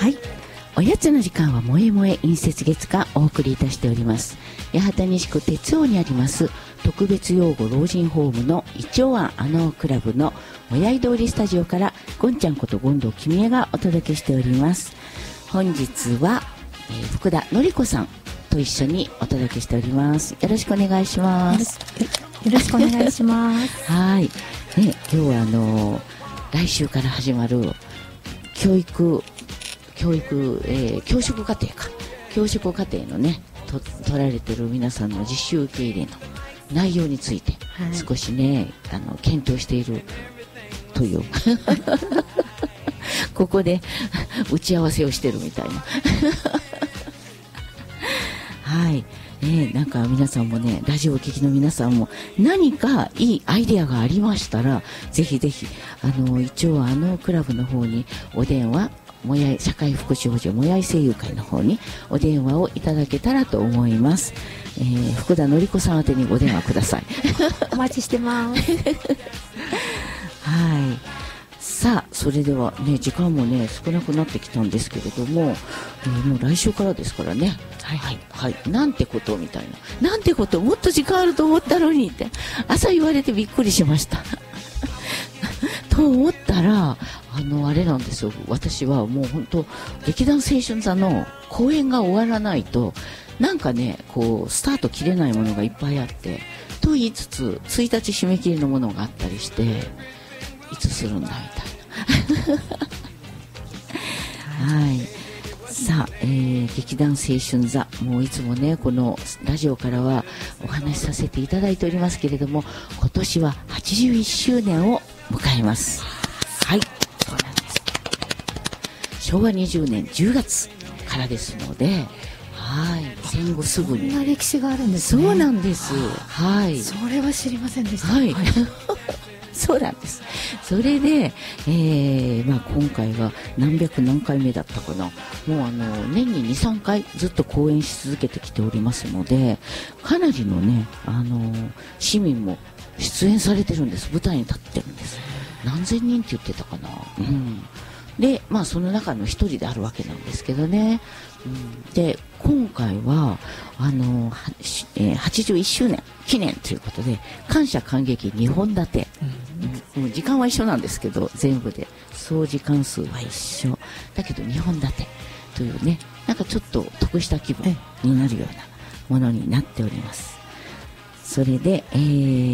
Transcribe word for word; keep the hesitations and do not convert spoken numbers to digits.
はい、おやつの時間は萌え萌え陰節月がお送りいたしております。八幡西区鉄王にあります特別養護老人ホームの一丁庵あのクラブのもやい通りスタジオからゴンちゃんこと権藤君江がお届けしております。本日は、えー、福田のり子さんと一緒にお届けしております。よろしくお願いします。 よろしくお願いしますはい、ね、今日はあのー、来週から始まる教育教育、えー、教職課程か教職課程のねと取られてる皆さんの実習受け入れの内容について、はい、少しねあの検討しているというここで打ち合わせをしてるみたいなはいね、なんか皆さんもねラジオを聴きの皆さんも何かいいアイデアがありましたらぜひぜひあの一応あのクラブの方にお電話もやい社会福祉法人もやい声優会の方にお電話をいただけたらと思います。えー、福田のり子さん宛てにご電話くださいお待ちしてますはいさあそれではね時間もね少なくなってきたんですけれども、えー、もう来週からですからねはいはいはいなんてことみたいななんてこともっと時間あると思ったのにって朝言われてびっくりしましたと思ったらあのあれなんですよ。私はもう本当劇団青春座の公演が終わらないとなんかねこうスタート切れないものがいっぱいあってと言いつつついたち締め切りのものがあったりしていつするんだみたいなはいさあ、えー、劇団青春座もういつもねこのラジオからはお話しさせていただいておりますけれども今年ははちじゅういっしゅうねんを迎えます。はいそうなんですしょうわにじゅうねんじゅうがつからですのではい戦後すぐにそんな歴史があるんですね。 そうなんですはいそれは知りませんでした。 はい、はいそうなんです。それで、えーまあ、今回が何百何回目だったかなもうあの年ににさんかいずっと公演し続けてきておりますのでかなりのねあの市民も出演されてるんです。舞台に立ってるんです。何千人って言ってたかな、うん、でまあその中の一人であるわけなんですけどね、うん、で今回はあのは、えー、はちじゅういっしゅうねん記念ということで感謝感激にほん立て、うんうん、時間は一緒なんですけど全部で総時間数は一緒だけどにほん立てというねなんかちょっと得した気分になるようなものになっております。それで、えー